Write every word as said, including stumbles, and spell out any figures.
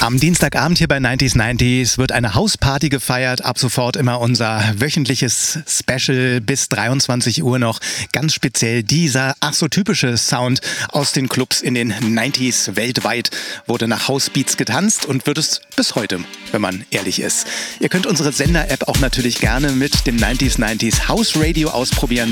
Am Dienstagabend hier bei neunzig neunzig wird eine Hausparty gefeiert. Ab sofort immer unser wöchentliches Special bis dreiundzwanzig Uhr noch. Ganz speziell dieser ach so typische Sound aus den Clubs in den neunziger weltweit wurde nach Housebeats getanzt und wird es bis heute, wenn man ehrlich ist. Ihr könnt unsere Sender-App auch natürlich gerne mit dem neunzig neunzig House Radio ausprobieren.